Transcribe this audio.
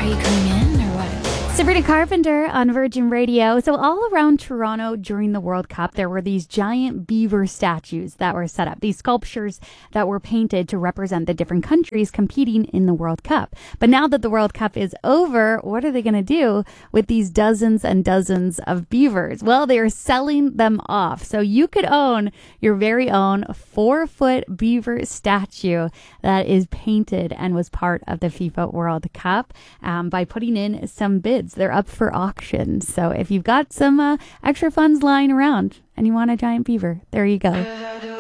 Are you coming in or what? Sabrina Carpenter on Virgin Radio. So all around Toronto during the World Cup, there were these giant beaver statues that were set up, these sculptures that were painted to represent the different countries competing in the World Cup. But now that the World Cup is over, what are they going to do with these dozens and dozens of beavers? Well, they are selling them off. So you could own your very own 4-foot beaver statue that is painted and was part of the FIFA World Cup by putting in some bids. They're up for auction. So if you've got some extra funds lying around and you want a giant beaver, there you go.